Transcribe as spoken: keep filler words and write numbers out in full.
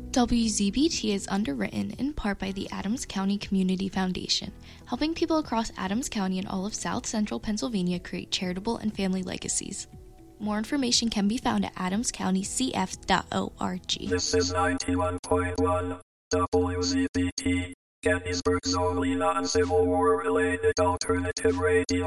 W Z B T is underwritten in part by the Adams County Community Foundation, helping people across Adams County and all of South Central Pennsylvania create charitable and family legacies. More information can be found at adams county c f dot org. This is ninety-one point one W Z B T, Gettysburg's only non-Civil War-related alternative radio